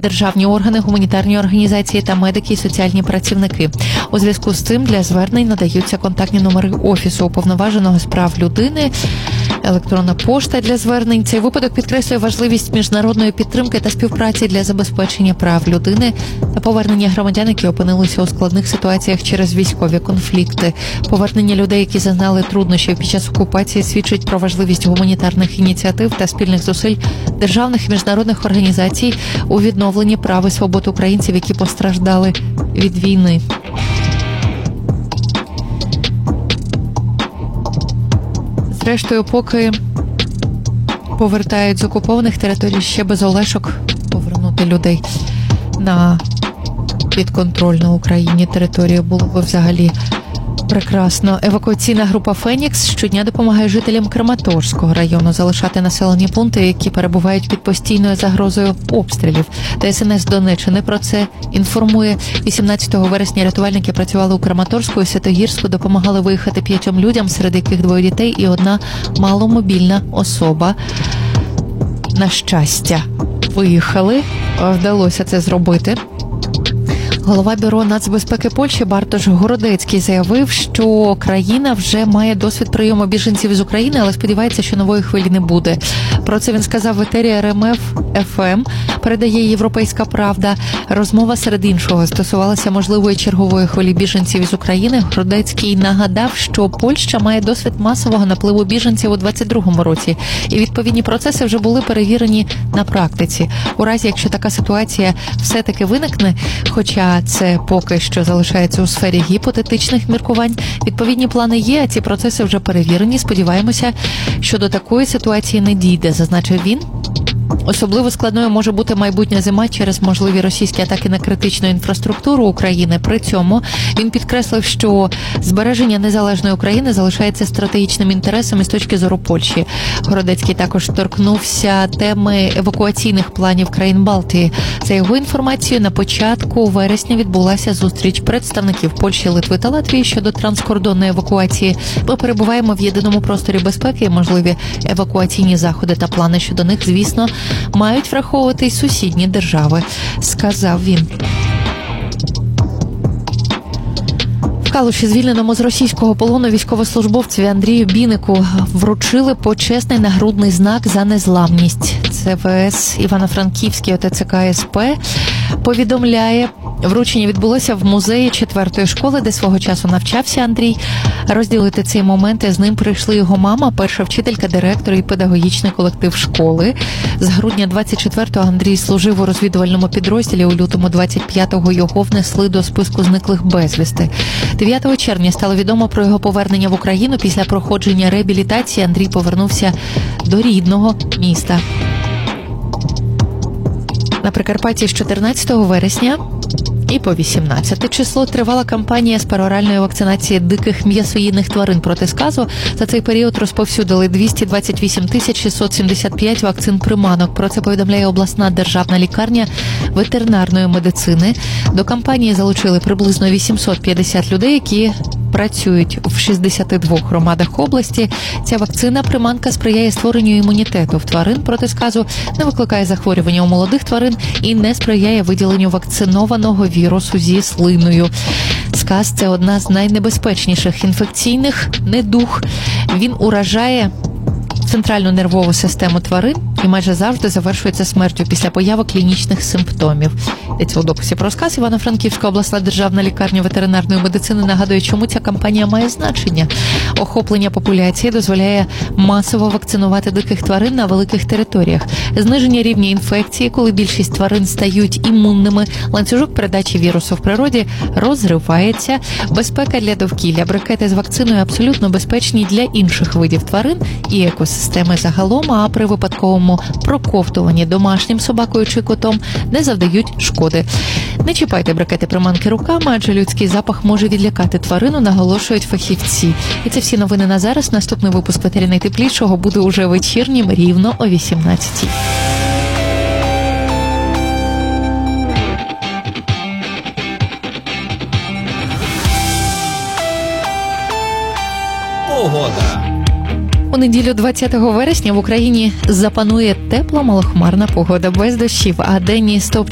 державні органи, гуманітарні організації та медики і соціальні працівники. У зв'язку з цим для звернень надаються контактні номери Офісу уповноваженого з прав людини, електронна пошта для звернень. Цей випадок підкреслює важливість міжнародної підтримки та співпраці для забезпечення прав людини та повернення громадян, які опинилися у складних ситуаціях через військові конфлікти. Повернення людей, які зазнали труднощів під час окупації, свідчить про важливість гуманітарних ініціатив та спільних зусиль державних і міжнародних організацій у відновленні прав і свобод українців, які постраждали від війни. Зрештою, поки повертають з окупованих територій, ще без Олешок повернути людей на підконтрольну Україні територію було б взагалі прекрасно. Евакуаційна група «Фенікс» щодня допомагає жителям Краматорського району залишати населені пункти, які перебувають під постійною загрозою обстрілів. ДСНС Донеччини про це інформує. 18 вересня рятувальники працювали у Краматорську і Святогірську, допомагали виїхати 5 людям, серед яких 2 дітей і 1 маломобільна особа. На щастя, виїхали. Вдалося це зробити. Голова Бюро нацбезпеки Польщі Бартош Городецький заявив, що країна вже має досвід прийому біженців із України, але сподівається, що нової хвилі не буде. Про це він сказав в етері РМФ ФМ, передає «Європейська правда». Розмова, серед іншого, стосувалася можливої чергової хвилі біженців із України. Городецький нагадав, що Польща має досвід масового напливу біженців у 2022 році, і відповідні процеси вже були перевірені на практиці. У разі, якщо така ситуація все-таки виникне, хоча це поки що залишається у сфері гіпотетичних міркувань, відповідні плани є, а ці процеси вже перевірені. Сподіваємося, що до такої ситуації не дійде, зазначив він. Особливо складною може бути майбутня зима через можливі російські атаки на критичну інфраструктуру України. При цьому він підкреслив, що збереження незалежної України залишається стратегічним інтересом із точки зору Польщі. Городецький також торкнувся теми евакуаційних планів країн Балтії. За його інформацією, на початку вересня відбулася зустріч представників Польщі, Литви та Латвії щодо транскордонної евакуації. Ми перебуваємо в єдиному просторі безпеки і можливі евакуаційні заходи та плани щодо них, звісно, мають враховувати й сусідні держави, сказав він. В Калуші звільненому з російського полону військовослужбовцеві Андрію Бінику вручили почесний нагрудний знак за незламність. ЦВС Івано-Франківський ОТЦК СП повідомляє, вручення відбулося в музеї 4-ї школи, де свого часу навчався Андрій. Розділити ці моменти з ним прийшли його мама, перша вчителька, директор і педагогічний колектив школи. З грудня 24-го Андрій служив у розвідувальному підрозділі, у лютому 25-го його внесли до списку зниклих безвісти. 9 червня стало відомо про його повернення в Україну. Після проходження реабілітації Андрій повернувся до рідного міста. На Прикарпатті з 14 вересня і по 18 число тривала кампанія з пероральної вакцинації диких м'ясоїдних тварин проти сказу. За цей період розповсюдили 228 675 вакцин приманок. Про це повідомляє обласна державна лікарня ветеринарної медицини. До кампанії залучили приблизно 850 людей, які працюють в 62 громадах області. Ця вакцина-приманка сприяє створенню імунітету в тварин проти сказу, не викликає захворювання у молодих тварин і не сприяє виділенню вакцинованого вірусу зі слиною. Сказ – це одна з найнебезпечніших інфекційних недуг. Він уражає центральну нервову систему тварин і майже завжди завершується смертю після появи клінічних симптомів. Йдеться у дописі про сказ. Івано-Франківська обласна державна лікарня ветеринарної медицини нагадує, чому ця кампанія має значення. Охоплення популяції дозволяє масово вакцинувати диких тварин на великих територіях. Зниження рівня інфекції, коли більшість тварин стають імунними, ланцюжок передачі вірусу в природі розривається. Безпека для довкілля. Брикети з вакциною абсолютно безпечні для інших видів тварин і екосистеми загалом, а при випадковому проковтуванні домашнім собакою чи котом не завдають шкоди. Не чіпайте брикети приманки руками, адже людський запах може відлякати тварину, наголошують фахівці. І це всі новини на зараз. Наступний випуск «Ветері найтеплішого» буде уже вечірнім, рівно о 18-й. Погода. У неділю 20 вересня в Україні запанує тепла малохмарна погода без дощів, а денні стовпчики